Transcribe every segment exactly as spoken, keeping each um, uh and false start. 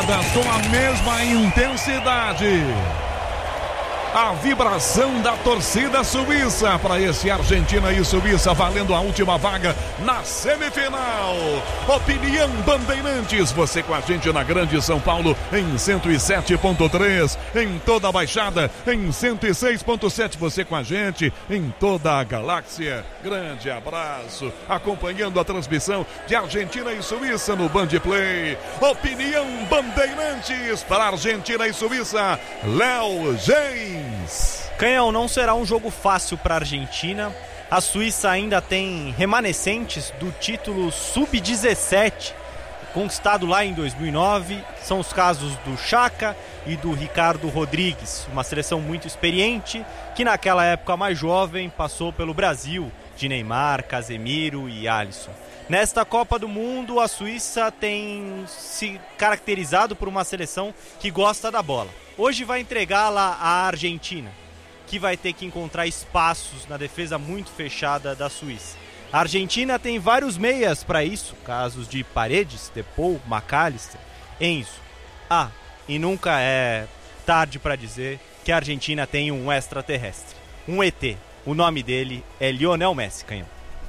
todas com a mesma intensidade. A vibração da torcida suíça para esse Argentina e Suíça, valendo a última vaga na semifinal. Opinião Bandeirantes, você com a gente na Grande São Paulo em cento e sete ponto três, em toda a Baixada em cento e seis ponto sete, você com a gente em toda a galáxia. Grande abraço, acompanhando a transmissão de Argentina e Suíça no Band Play. Opinião Bandeirantes para Argentina e Suíça, Léo James. Canhão, não será um jogo fácil para a Argentina. A Suíça ainda tem remanescentes do título sub dezessete, conquistado lá em dois mil e nove. São os casos do Chaka e do Ricardo Rodrigues, uma seleção muito experiente, que naquela época mais jovem passou pelo Brasil, de Neymar, Casemiro e Alisson. Nesta Copa do Mundo, a Suíça tem se caracterizado por uma seleção que gosta da bola. Hoje vai entregá-la à Argentina, que vai ter que encontrar espaços na defesa muito fechada da Suíça. A Argentina tem vários meias para isso, casos de Paredes, Depou, McAllister, Enzo. Ah, e nunca é tarde para dizer que a Argentina tem um extraterrestre, um E T. O nome dele é Lionel Messi, Canhão.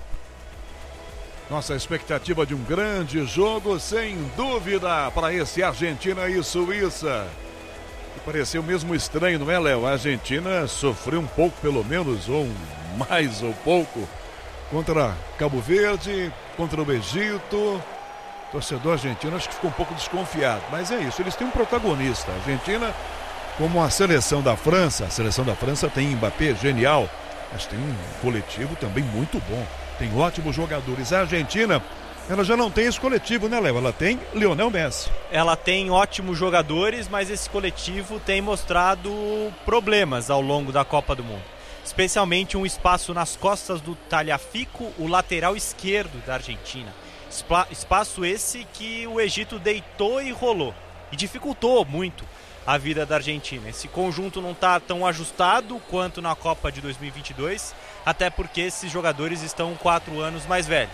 Nossa expectativa de um grande jogo, sem dúvida, para esse Argentina e Suíça. E pareceu mesmo estranho, não é, Léo? A Argentina sofreu um pouco, pelo menos, ou mais ou pouco, contra Cabo Verde, contra o Egito. O torcedor argentino acho que ficou um pouco desconfiado, mas é isso, eles têm um protagonista. A Argentina, como a seleção da França, a seleção da França tem Mbappé, genial, mas tem um coletivo também muito bom. Tem ótimos jogadores. A Argentina, ela já não tem esse coletivo, né, Léo? Ela tem Lionel Messi. Ela tem ótimos jogadores, mas esse coletivo tem mostrado problemas ao longo da Copa do Mundo. Especialmente um espaço nas costas do Tagliafico, o lateral esquerdo da Argentina. Espa- espaço esse que o Egito deitou e rolou. E dificultou muito a vida da Argentina. Esse conjunto não está tão ajustado quanto na Copa de dois mil e vinte e dois, até porque esses jogadores estão quatro anos mais velhos.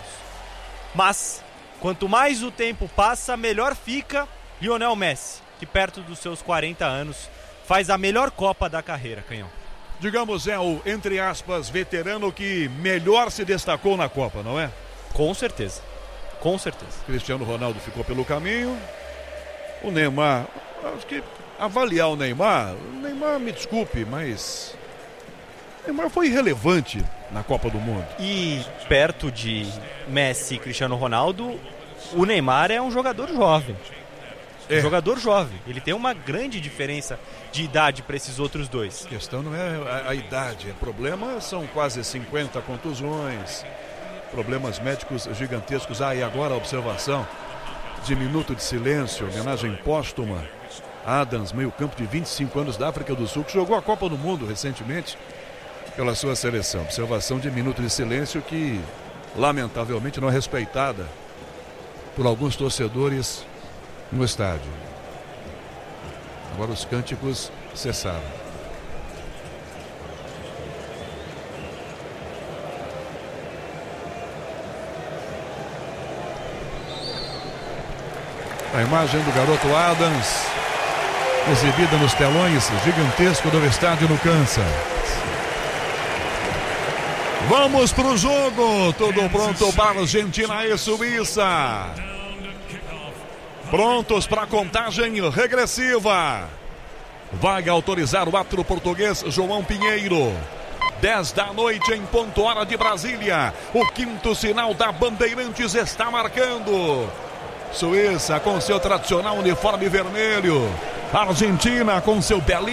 Mas, quanto mais o tempo passa, melhor fica Lionel Messi, que perto dos seus quarenta anos faz a melhor Copa da carreira, Canhão. Digamos, é o, entre aspas, veterano que melhor se destacou na Copa, não é? Com certeza, com certeza. Cristiano Ronaldo ficou pelo caminho. O Neymar, acho que avaliar o Neymar, o Neymar, me desculpe, mas o Neymar foi irrelevante na Copa do Mundo. E perto de Messi e Cristiano Ronaldo, o Neymar é um jogador jovem. É. Um jogador jovem. Ele tem uma grande diferença de idade para esses outros dois. A questão não é a, a idade, o problema são quase cinquenta contusões, problemas médicos gigantescos. Ah, e agora a observação de minuto de silêncio, homenagem póstuma. Adams, meio campo de vinte e cinco anos da África do Sul, que jogou a Copa do Mundo recentemente pela sua seleção. Observação de minuto de silêncio que, lamentavelmente, não é respeitada por alguns torcedores no estádio. Agora os cânticos cessaram. A imagem do garoto Adams, exibida nos telões gigantescos do estádio no Kansas. Vamos pro jogo, tudo pronto para Argentina e Suíça. Prontos para a contagem regressiva. Vai autorizar o árbitro português João Pinheiro. dez da noite em ponto, hora de Brasília. O quinto sinal da Bandeirantes está marcando. Suíça com seu tradicional uniforme vermelho. Argentina com seu belíssimo